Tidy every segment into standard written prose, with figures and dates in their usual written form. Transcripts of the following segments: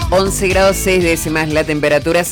11 grados 6 décimas la temperatura,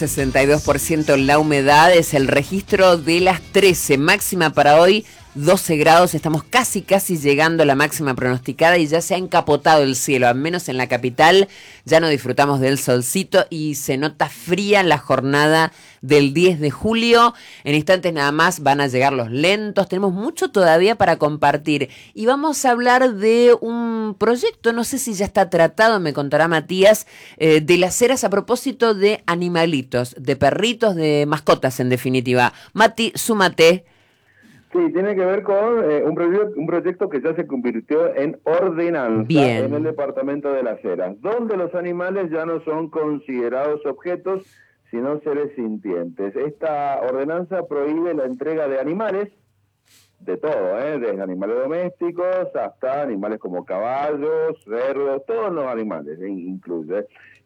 62% la humedad, es el registro de las 13, máxima para hoy 12 grados, estamos casi llegando a la máxima pronosticada y ya se ha encapotado el cielo, al menos en la capital, ya no disfrutamos del solcito y se nota fría la jornada del 10 de julio, en instantes nada más van a llegar los lentos, tenemos mucho todavía para compartir y vamos a hablar de un proyecto, no sé si ya está tratado, me contará Matías, de las ceras a propósito de animalitos, de perritos, de mascotas en definitiva. Mati, súmate. Sí, tiene que ver con un proyecto que ya se convirtió en ordenanza en el departamento de Las Heras, donde los animales ya no son considerados objetos, sino seres sintientes. Esta ordenanza prohíbe la entrega de animales, de todo, desde animales domésticos hasta animales como caballos, cerdos, todos los animales, incluye.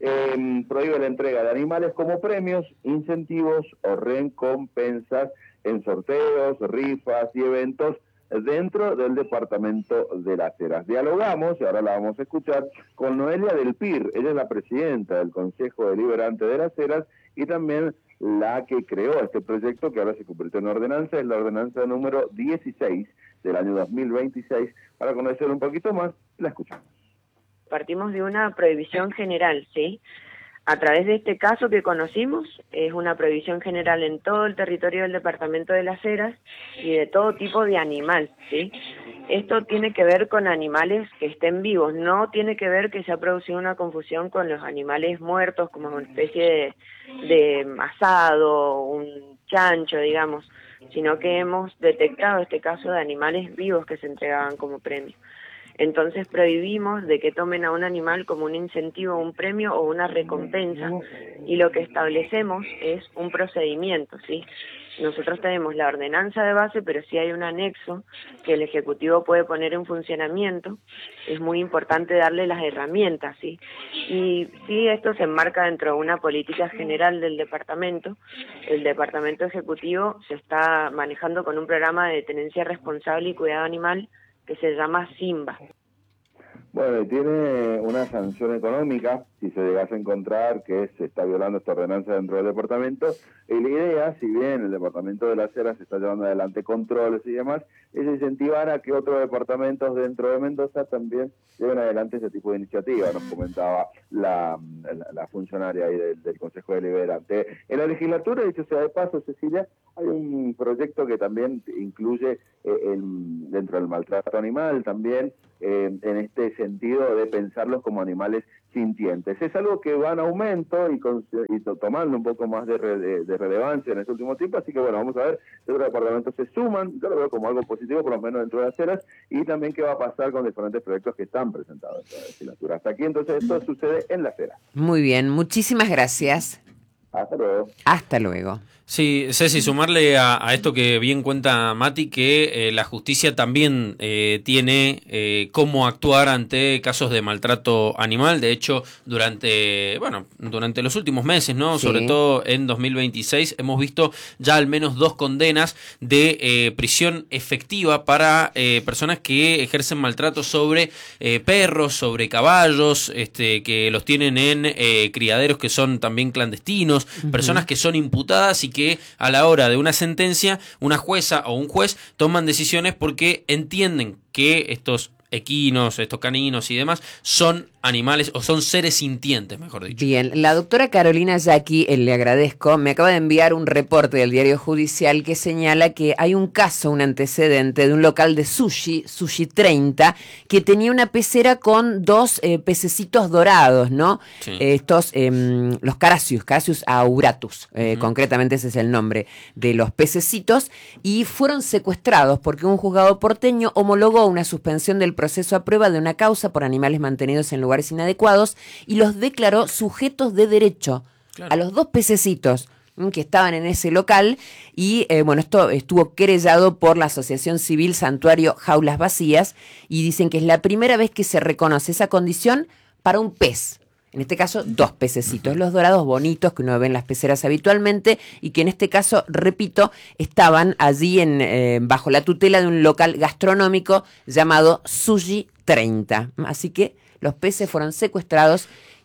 Prohíbe la entrega de animales como premios, incentivos o recompensas en sorteos, rifas y eventos dentro del departamento de Las Heras. Dialogamos, y ahora la vamos a escuchar, con Noelia del Pir. Ella es la presidenta del Consejo Deliberante de Las Heras y también la que creó este proyecto que ahora se convirtió en ordenanza, es la ordenanza número 16 del año 2026. Para conocer un poquito más, la escuchamos. Partimos de una prohibición general, ¿sí? A través de este caso que conocimos, es una prohibición general en todo el territorio del departamento de Las Heras y de todo tipo de animal, ¿sí? Esto tiene que ver con animales que estén vivos, no tiene que ver que se ha producido una confusión con los animales muertos como una especie de asado, un chancho, digamos, sino que hemos detectado este caso de animales vivos que se entregaban como premio. Entonces prohibimos de que tomen a un animal como un incentivo, un premio o una recompensa, y lo que establecemos es un procedimiento, ¿sí? Nosotros tenemos la ordenanza de base, pero sí hay un anexo que el Ejecutivo puede poner en funcionamiento. Es muy importante darle las herramientas, ¿sí? Y sí, esto se enmarca dentro de una política general del departamento. El departamento ejecutivo se está manejando con un programa de tenencia responsable y cuidado animal que se llama Simba. Bueno, y tiene una sanción económica si se llegase a encontrar que se está violando esta ordenanza dentro del departamento. Y la idea, si bien el departamento de Las Heras está llevando adelante controles y demás, es incentivar a que otros departamentos dentro de Mendoza también lleven adelante ese tipo de iniciativa, nos comentaba la funcionaria ahí del Consejo Deliberante. En la legislatura, dicho sea de paso, Cecilia, hay un proyecto que también incluye dentro del maltrato animal también, en este sentido de pensarlos como animales sintientes. Es algo que va en aumento y tomando un poco más de relevancia en este último tiempo, así que bueno, vamos a ver si otros departamentos se suman, yo lo veo como algo positivo, por lo menos dentro de Las Heras, y también qué va a pasar con diferentes proyectos que están presentados en la legislatura. Hasta aquí entonces esto sucede en Las Heras. Muy bien, muchísimas gracias. Hasta luego. Hasta luego. Sí, Ceci, sumarle a esto que bien cuenta Mati, que la justicia también tiene cómo actuar ante casos de maltrato animal. De hecho, durante los últimos meses, ¿no? Sí. Sobre todo en 2026, hemos visto ya al menos 2 condenas de prisión efectiva para personas que ejercen maltrato sobre perros, sobre caballos, que los tienen en criaderos que son también clandestinos, personas que son imputadas y que a la hora de una sentencia, una jueza o un juez toman decisiones porque entienden que estos equinos, estos caninos y demás son animales o son seres sintientes, mejor dicho. Bien, la doctora Carolina Yaqui, le agradezco, me acaba de enviar un reporte del Diario Judicial que señala que hay un caso, un antecedente de un local de sushi 30, que tenía una pecera con 2 pececitos dorados, ¿no? Sí. Estos, los Carassius auratus, concretamente ese es el nombre de los pececitos, y fueron secuestrados porque un juzgado porteño homologó una suspensión del proceso a prueba de una causa por animales mantenidos en lugares inadecuados y los declaró sujetos de derecho. Claro. A los 2 pececitos que estaban en ese local y esto estuvo querellado por la Asociación Civil Santuario Jaulas Vacías y dicen que es la primera vez que se reconoce esa condición para un pez. En este caso, 2 pececitos, los dorados bonitos que uno ve en las peceras habitualmente y que en este caso, repito, estaban allí bajo la tutela de un local gastronómico llamado Sushi 30. Así que los peces fueron secuestrados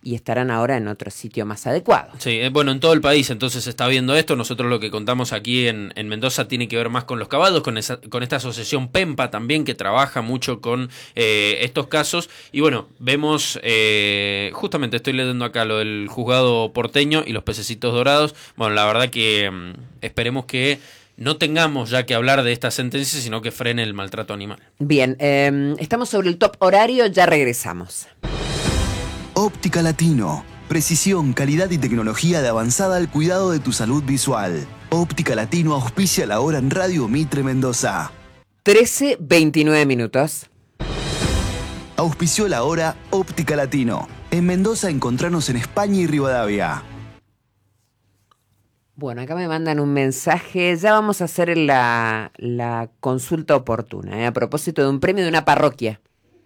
y estarán ahora en otro sitio más adecuado. Sí, bueno, en todo el país entonces se está viendo esto. Nosotros lo que contamos aquí en Mendoza tiene que ver más con los caballos, con esta asociación PEMPA también, que trabaja mucho con estos casos. Y bueno, vemos, justamente estoy leyendo acá lo del juzgado porteño y los pececitos dorados. Bueno, la verdad que esperemos que no tengamos ya que hablar de esta sentencia, sino que frene el maltrato animal. Bien, estamos sobre el top horario, ya regresamos. Óptica Latino. Precisión, calidad y tecnología de avanzada al cuidado de tu salud visual. Óptica Latino auspicia la hora en Radio Mitre Mendoza. 13:29 minutos. Auspició la hora Óptica Latino. En Mendoza encontranos en España y Rivadavia. Bueno, acá me mandan un mensaje. Ya vamos a hacer la consulta oportuna, a propósito de un premio de una parroquia.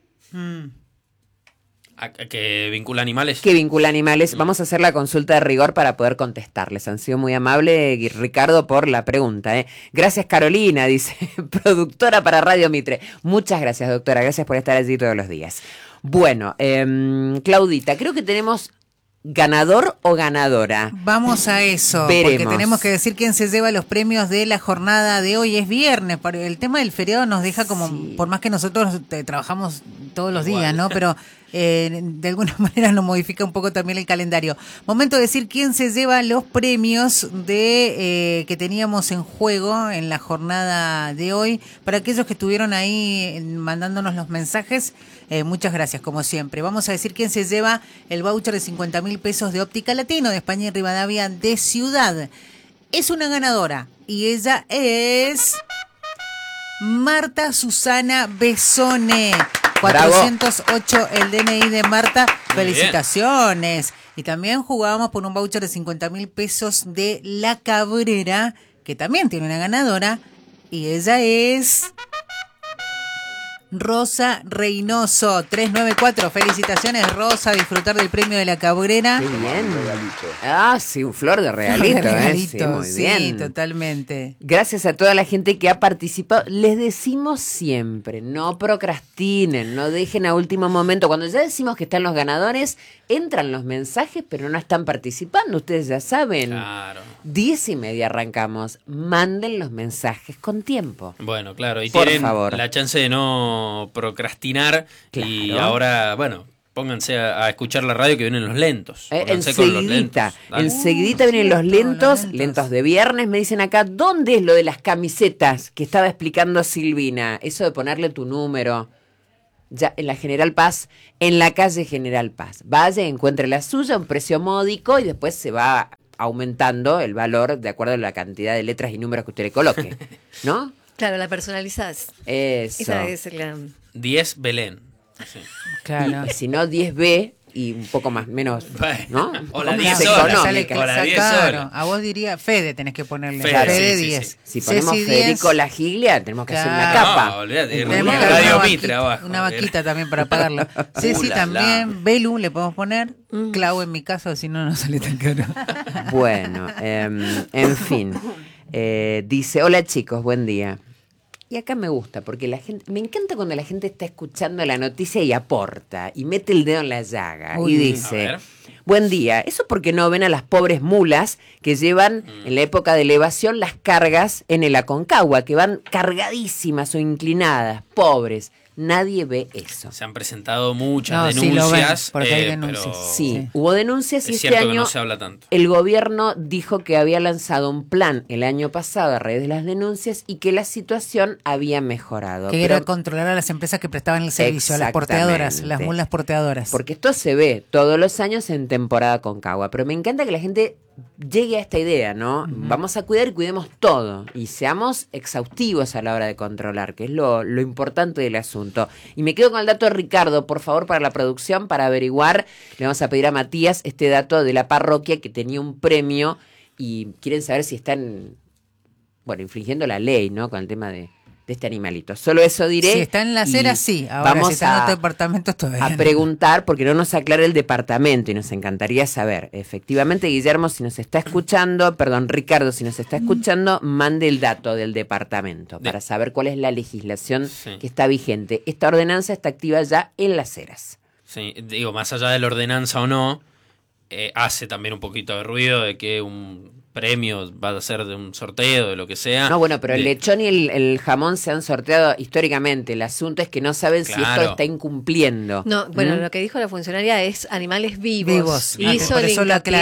¿Que vincula animales? Que vincula animales. Vamos a hacer la consulta de rigor para poder contestarles. Han sido muy amables, Ricardo, por la pregunta. Gracias, Carolina, dice, productora para Radio Mitre. Muchas gracias, doctora. Gracias por estar allí todos los días. Bueno, Claudita, creo que tenemos ganador o ganadora. Vamos a eso, Veremos. Porque tenemos que decir quién se lleva los premios de la jornada de hoy. Es viernes, el tema del feriado nos deja como, sí, por más que nosotros trabajamos todos los días, ¿no? Pero de alguna manera nos modifica un poco también el calendario. Momento de decir quién se lleva los premios de que teníamos en juego en la jornada de hoy. Para aquellos que estuvieron ahí mandándonos los mensajes, muchas gracias, como siempre. Vamos a decir quién se lleva el voucher de 50.000 pesos de Óptica Latino de España y Rivadavia de Ciudad. Es una ganadora y ella es Marta Susana Besone. 408 el DNI de Marta. Muy felicitaciones. Bien. Y también jugábamos por un voucher de 50.000 pesos de La Cabrera, que también tiene una ganadora, y ella es Rosa Reynoso, 394. Felicitaciones, Rosa, disfrutar del premio de La Cabrera. Qué bien. Sí, un flor de regalito. Sí, muy bien. Sí, totalmente. Gracias a toda la gente que ha participado. Les decimos siempre, no procrastinen, no dejen a último momento. Cuando ya decimos que están los ganadores, entran los mensajes, pero no están participando. Ustedes ya saben. Claro. 10:30 arrancamos. Manden los mensajes con tiempo. Bueno, claro. Y por tienen favor la chance de no procrastinar. Claro. Y ahora, bueno, pónganse a escuchar la radio, que vienen los lentos. Enseguidita vienen los lentos de viernes. Me dicen acá, ¿dónde es lo de las camisetas que estaba explicando Silvina? Eso de ponerle tu número. Ya en la General Paz, en la calle General Paz. Vaya, encuentre la suya, un precio módico, y después se va aumentando el valor de acuerdo a la cantidad de letras y números que usted le coloque, ¿no? Claro, la personalizás. Eso. Esa es la... 10 Belén. Sí. Claro. Y si no, 10B y un poco más, menos, ¿no? O la 10 horas. O la 10 horas. A vos diría, Fede tenés que ponerle. Fede 10. Sí. Si ponemos Federico La Giglia, tenemos que hacer una capa. No, olvídate. Radio Mitre abajo. Una vaquita también para pagarla. Ceci también. Belu le podemos poner. Clau en mi caso, si no, no sale tan caro. Bueno, en fin. Dice, hola chicos, buen día. Y acá me gusta, porque la gente, me encanta cuando la gente está escuchando la noticia y aporta, y mete el dedo en la llaga, y dice, buen día, eso porque no ven a las pobres mulas que llevan en la época de elevación las cargas en el Aconcagua, que van cargadísimas o inclinadas, pobres. Nadie ve eso. Se han presentado muchas denuncias. Sí, porque hay denuncias. Pero sí, hubo denuncias y este año no se habla tanto. El gobierno dijo que había lanzado un plan el año pasado a raíz de las denuncias y que la situación había mejorado. Que era controlar a las empresas que prestaban el servicio, a las porteadoras, las mulas porteadoras. Porque esto se ve todos los años en temporada Aconcagua, pero me encanta que la gente llegue a esta idea, ¿no? Vamos a cuidar y cuidemos todo y seamos exhaustivos a la hora de controlar, que es lo importante del asunto. Y me quedo con el dato de Ricardo, por favor, para la producción, para averiguar. Le vamos a pedir a Matías este dato de la parroquia que tenía un premio y quieren saber si están, infringiendo la ley, ¿no? Con el tema de este animalito. Solo eso diré. Si está en la acera, sí. Ahora, vamos si está en otro departamento, todavía a preguntar, porque no nos aclara el departamento y nos encantaría saber. Efectivamente, Guillermo, si nos está escuchando, Ricardo, si nos está escuchando, mande el dato del departamento para saber cuál es la legislación que está vigente. Esta ordenanza está activa ya en Las Heras. Sí, digo, más allá de la ordenanza o no, hace también un poquito de ruido de que un premio va a ser de un sorteo, de lo que sea. No, bueno, pero el lechón y el jamón se han sorteado históricamente. El asunto es que no saben si esto está incumpliendo. No, bueno, lo que dijo la funcionaria es animales vivos. Hizo el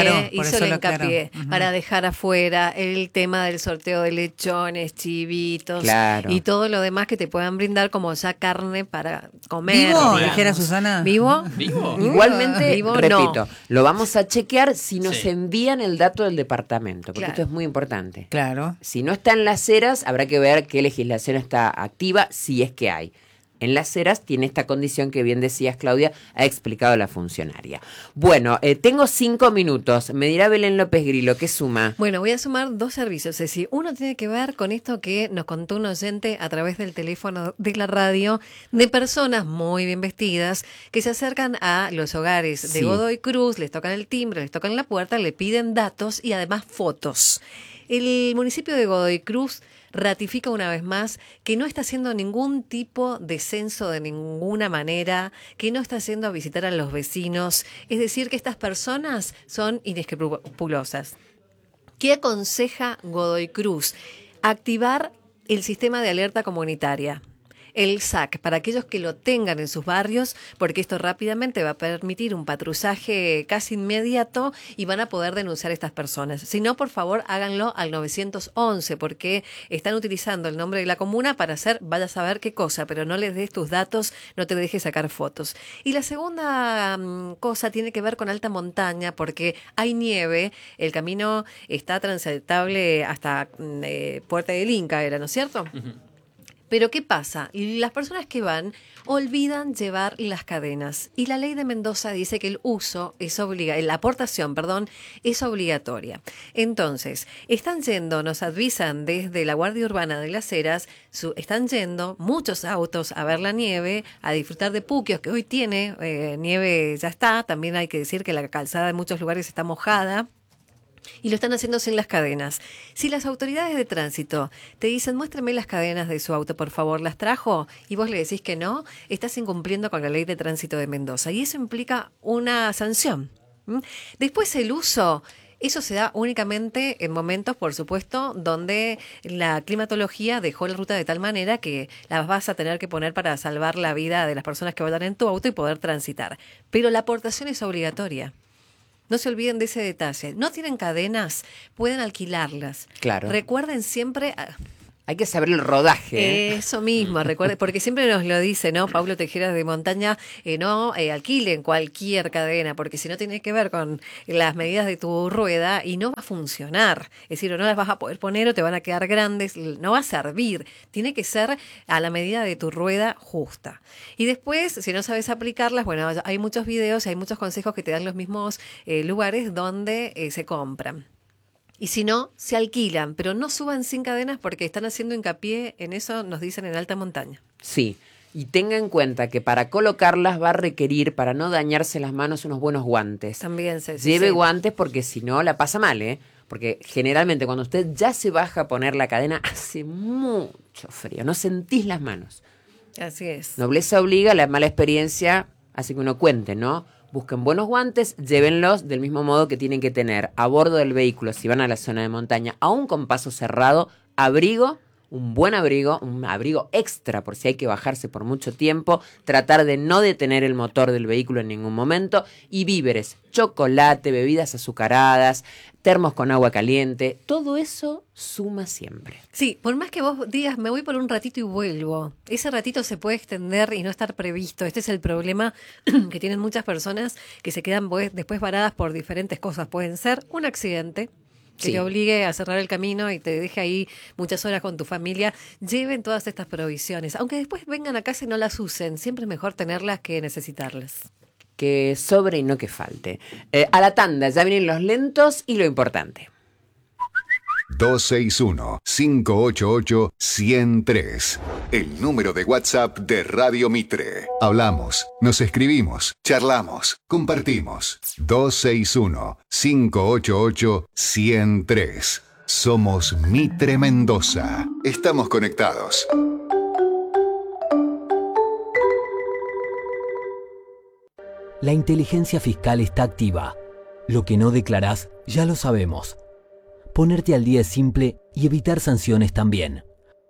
hincapié para dejar afuera el tema del sorteo de lechones, chivitos y todo lo demás que te puedan brindar como ya carne para comer. ¿Vivo? Dijera Susana. ¿Vivo? Igualmente, ¿Vivo? repito, lo vamos a chequear si nos envían el dato del departamento. Porque esto es muy importante. Claro. Si no está en Las Heras, habrá que ver qué legislación está activa, si es que hay. En Las Heras tiene esta condición que bien decías, Claudia, ha explicado la funcionaria. Bueno, tengo 5 minutos. Me dirá Belén López Grillo, ¿qué suma? Bueno, voy a sumar 2 servicios, Ceci. Uno tiene que ver con esto que nos contó un oyente a través del teléfono de la radio, de personas muy bien vestidas que se acercan a los hogares de Godoy Cruz, les tocan el timbre, les tocan la puerta, le piden datos y además fotos. El municipio de Godoy Cruz ratifica una vez más que no está haciendo ningún tipo de censo de ninguna manera, que no está haciendo a visitar a los vecinos, es decir, que estas personas son inescrupulosas. ¿Qué aconseja Godoy Cruz? Activar el sistema de alerta comunitaria. El SAC, para aquellos que lo tengan en sus barrios, porque esto rápidamente va a permitir un patrullaje casi inmediato y van a poder denunciar a estas personas. Si no, por favor, háganlo al 911, porque están utilizando el nombre de la comuna para hacer, vaya a saber qué cosa, pero no les des tus datos, no te dejes sacar fotos. Y la segunda cosa tiene que ver con alta montaña, porque hay nieve, el camino está transitable hasta Puerta del Inca, ¿no es cierto? Uh-huh. Pero ¿qué pasa? Las personas que van olvidan llevar las cadenas y la ley de Mendoza dice que el uso es la aportación, es obligatoria. Entonces, están yendo, nos avisan desde la Guardia Urbana de Las Heras, están yendo muchos autos a ver la nieve, a disfrutar de Puquios, que hoy tiene nieve, ya está. También hay que decir que la calzada en muchos lugares está mojada. Y lo están haciendo sin las cadenas. Si las autoridades de tránsito te dicen, muéstrame las cadenas de su auto, por favor, ¿las trajo? Y vos le decís que no, estás incumpliendo con la ley de tránsito de Mendoza. Y eso implica una sanción. Después el uso, eso se da únicamente en momentos, por supuesto, donde la climatología dejó la ruta de tal manera que las vas a tener que poner para salvar la vida de las personas que vayan en tu auto y poder transitar. Pero la aportación es obligatoria. No se olviden de ese detalle. No tienen cadenas, pueden alquilarlas. Claro. Recuerden siempre... Hay que saber el rodaje. Eso mismo, recuerden, porque siempre nos lo dice, ¿no? Paulo Tejeras de Montaña, no alquilen cualquier cadena, porque si no tiene que ver con las medidas de tu rueda y no va a funcionar. Es decir, o no las vas a poder poner o te van a quedar grandes, no va a servir. Tiene que ser a la medida de tu rueda justa. Y después, si no sabes aplicarlas, bueno, hay muchos videos, hay muchos consejos que te dan los mismos lugares donde se compran. Y si no, se alquilan, pero no suban sin cadenas porque están haciendo hincapié en eso, nos dicen en alta montaña. Sí, y tenga en cuenta que para colocarlas va a requerir, para no dañarse las manos, unos buenos guantes. También se Lleve guantes porque si no la pasa mal, ¿eh? Porque generalmente cuando usted ya se baja a poner la cadena, hace mucho frío, no sentís las manos. Así es. Nobleza obliga, la mala experiencia hace que uno cuente, ¿no? Busquen buenos guantes, llévenlos del mismo modo que tienen que tener a bordo del vehículo, si van a la zona de montaña, aún con paso cerrado, abrigo, un buen abrigo, un abrigo extra por si hay que bajarse por mucho tiempo, tratar de no detener el motor del vehículo en ningún momento, y víveres, chocolate, bebidas azucaradas, termos con agua caliente, todo eso suma siempre. Sí, por más que vos digas, me voy por un ratito y vuelvo, ese ratito se puede extender y no estar previsto. Este es el problema que tienen muchas personas que se quedan después varadas por diferentes cosas. Pueden ser un accidente, que te obligue a cerrar el camino y te deje ahí muchas horas con tu familia. Lleven todas estas provisiones. Aunque después vengan a casa y no las usen, siempre es mejor tenerlas que necesitarlas. Que sobre y no que falte. A la tanda, ya vienen los lentos y lo importante. 261-588-103. El número de WhatsApp de Radio Mitre. Hablamos, nos escribimos, charlamos, compartimos. 261-588-103. Somos Mitre Mendoza. Estamos conectados. La inteligencia fiscal está activa. Lo que no declarás, ya lo sabemos. Ponerte al día es simple y evitar sanciones también.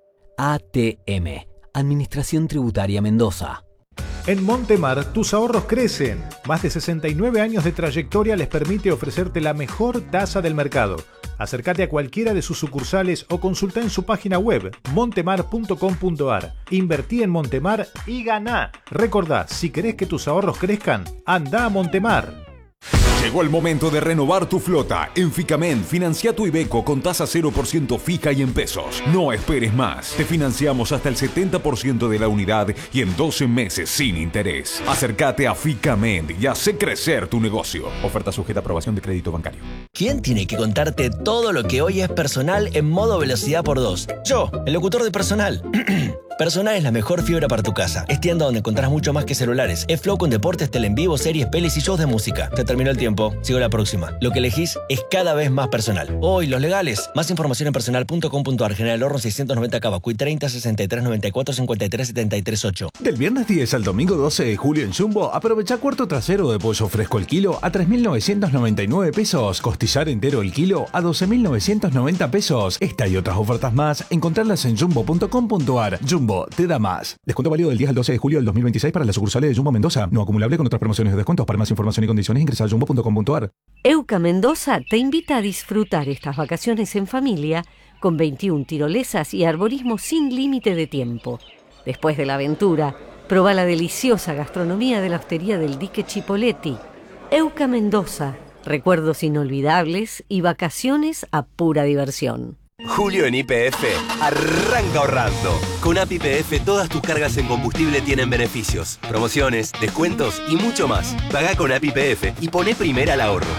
ATM, Administración Tributaria Mendoza. En Montemar, tus ahorros crecen. Más de 69 años de trayectoria les permite ofrecerte la mejor tasa del mercado. Acércate a cualquiera de sus sucursales o consulta en su página web montemar.com.ar. Invertí en Montemar y ganá. Recordá, si querés que tus ahorros crezcan, anda a Montemar. Llegó el momento de renovar tu flota. En Ficamen, financia tu Iveco con tasa 0% fija y en pesos. No esperes más. Te financiamos hasta el 70% de la unidad y en 12 meses sin interés. Acércate a Ficamen y hace crecer tu negocio. Oferta sujeta a aprobación de crédito bancario. ¿Quién tiene que contarte todo lo que hoy es Personal en modo velocidad por 2? Yo, el locutor de Personal. Personal es la mejor fibra para tu casa. Es tienda donde encontrás mucho más que celulares. Es Flow con deportes, tele en vivo, series, pelis y shows de música. Te terminó el tiempo. Sigo la próxima. Lo que elegís es cada vez más personal. Hoy, los legales. Más información en personal.com.ar. General Horno 690 Cavacuy 30 63 94 53 73 8. Del viernes 10 al domingo 12 de julio en Jumbo, aprovecha cuarto trasero de pollo fresco el kilo a 3.999 pesos. Costillar entero el kilo a 12.990 pesos. Esta y otras ofertas más, encontrarlas en jumbo.com.ar. Jumbo te da más. Descuento válido del 10 al 12 de julio del 2026 para las sucursales de Jumbo Mendoza. No acumulable con otras promociones de descuentos. Para más información y condiciones ingresa a jumbo.com.ar. EUCA Mendoza te invita a disfrutar estas vacaciones en familia con 21 tirolesas y arborismo sin límite de tiempo. Después de la aventura, proba la deliciosa gastronomía de la hostería del Dique Chipoleti. EUCA Mendoza, recuerdos inolvidables y vacaciones a pura diversión. Julio en YPF arranca ahorrando. Con App YPF todas tus cargas en combustible tienen beneficios, promociones, descuentos y mucho más. Pagá con App YPF y poné primera al ahorro.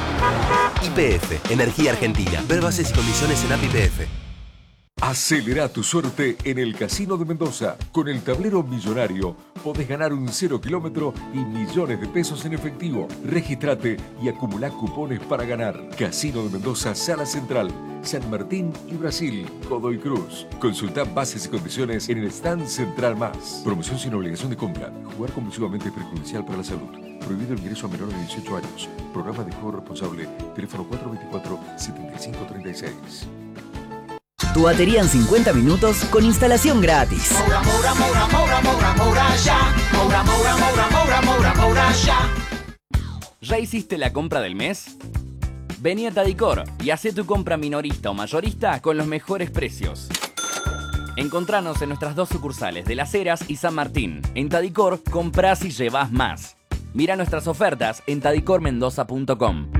YPF, Energía Argentina. Ver bases y condiciones en App YPF. Acelera tu suerte en el Casino de Mendoza. Con el tablero millonario podés ganar un 0 kilómetro y millones de pesos en efectivo. Regístrate y acumulá cupones para ganar. Casino de Mendoza, Sala Central, San Martín y Brasil, Godoy Cruz. Consultá bases y condiciones en el stand Central Más. Promoción sin obligación de compra. Jugar compulsivamente es perjudicial para la salud. Prohibido el ingreso a menores de 18 años. Programa de juego responsable. Teléfono 424-7536. Tu batería en 50 minutos con instalación gratis. ¿Ya hiciste la compra del mes? Vení a Tadicor y hacé tu compra minorista o mayorista con los mejores precios. Encontranos en nuestras 2 sucursales de Las Heras y San Martín. En Tadicor, comprás y llevás más. Mira nuestras ofertas en tadicormendoza.com.